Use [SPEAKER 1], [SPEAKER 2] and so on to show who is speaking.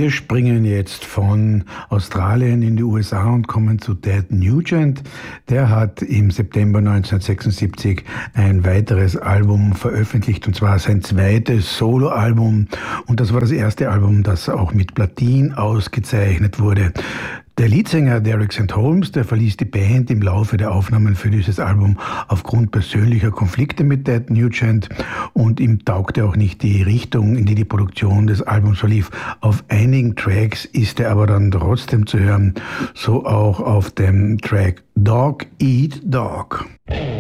[SPEAKER 1] Wir springen jetzt von Australien in die USA und kommen zu Ted Nugent. Der hat im September 1976 ein weiteres Album veröffentlicht, und zwar sein zweites Soloalbum. Und das war das erste Album, das auch mit Platin ausgezeichnet wurde. Der Leadsänger Derek St. Holmes, der verließ die Band im Laufe der Aufnahmen für dieses Album aufgrund persönlicher Konflikte mit Ted Nugent, und ihm taugte auch nicht die Richtung, in die die Produktion des Albums verlief. Auf einigen Tracks ist er aber dann trotzdem zu hören, so auch auf dem Track Dog Eat Dog.